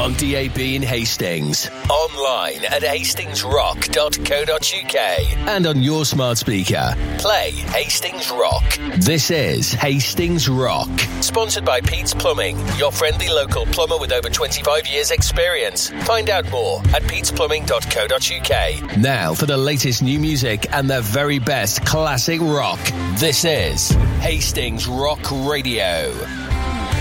on DAB in Hastings, online at hastingsrock.co.uk, and on your smart speaker. Play Hastings Rock. This is Hastings Rock. Sponsored by Pete's Plumbing, your friendly local plumber with over 25 years experience. Find out more at petesplumbing.co.uk. Now for the latest new music and the very best classic rock. This is Hastings Rock Radio.